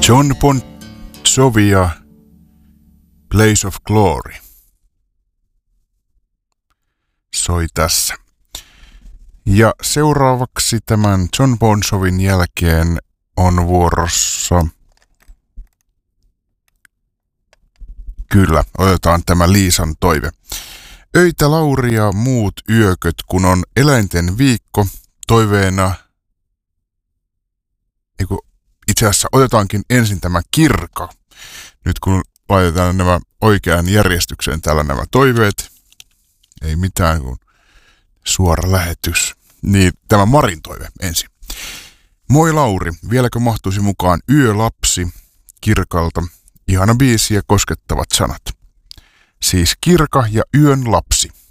Jon Bon Jovi ja Blaze of Glory soi tässä. Ja seuraavaksi tämän Jon Bon Jovin jälkeen on vuorossa... Kyllä, otetaan tämä Liisan toive. Öitä Lauri ja muut yököt, kun on eläinten viikko, toiveena... Itse asiassa otetaankin ensin tämä Kirka. Nyt kun laitetaan nämä oikeaan järjestykseen täällä nämä toiveet. Ei mitään kuin suora lähetys. Niin tämä Marin toive ensin. Moi Lauri, vieläkö mahtuisi mukaan Yölapsi Kirkalta? Ihana biisi ja koskettavat sanat. Siis Kirka ja Yön lapsi.